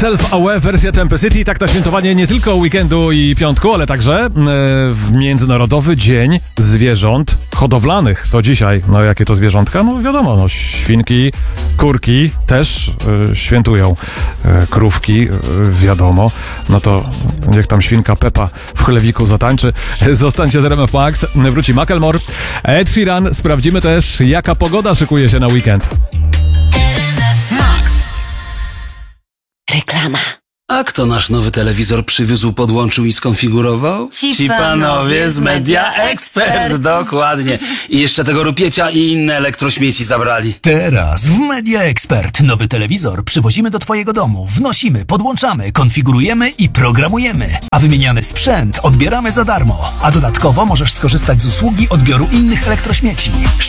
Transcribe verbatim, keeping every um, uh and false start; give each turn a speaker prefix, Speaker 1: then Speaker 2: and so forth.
Speaker 1: Self-Aware, wersja Tempe City. Tak na świętowanie nie tylko weekendu i piątku, ale także e, w Międzynarodowy Dzień Zwierząt Hodowlanych. To dzisiaj, no jakie to zwierzątka? No wiadomo, no świnki, kurki też e, świętują. E, krówki, e, wiadomo. No to niech tam świnka Pepa w chlewiku zatańczy. Zostańcie z R M F Max. Wróci Macklemore. Ed Sheeran. Sprawdzimy też, jaka pogoda szykuje się na weekend.
Speaker 2: Reklama.
Speaker 3: A kto nasz nowy telewizor przywiózł, podłączył i skonfigurował?
Speaker 2: Ci, Ci panowie z Media Expert.
Speaker 3: Dokładnie. I jeszcze tego rupiecie i inne elektrośmieci zabrali.
Speaker 4: Teraz w Media Expert nowy telewizor przywozimy do twojego domu, wnosimy, podłączamy, konfigurujemy i programujemy. A wymieniany sprzęt odbieramy za darmo. A dodatkowo możesz skorzystać z usługi odbioru innych elektrośmieci.